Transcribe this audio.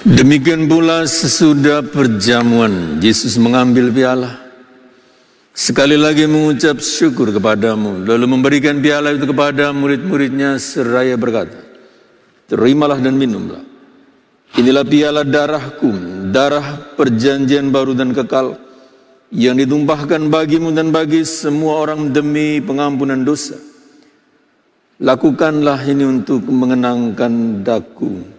Demikian pula sesudah perjamuan, Yesus mengambil piala. Sekali lagi mengucap syukur kepadamu, lalu memberikan piala itu kepada murid-muridnya seraya berkata, terimalah dan minumlah. Inilah piala darahku, darah perjanjian baru dan kekal, yang ditumpahkan bagimu dan bagi semua orang demi pengampunan dosa. Lakukanlah ini untuk mengenangkan daku.